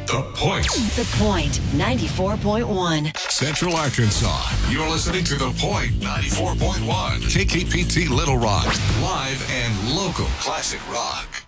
The Point. The Point 94.1. Central Arkansas. You're listening to The Point 94.1. KKPT Little Rock. Live and local classic rock.